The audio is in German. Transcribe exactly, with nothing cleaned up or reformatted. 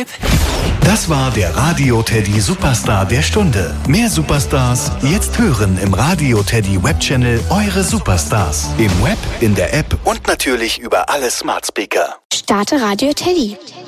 lieb. Das war der Radio Teddy Superstar der Stunde. Mehr Superstars jetzt hören im Radio Teddy Webchannel Eure Superstars. Im Web, in der App und natürlich über alle Smart Speaker. Starte Radio Teddy.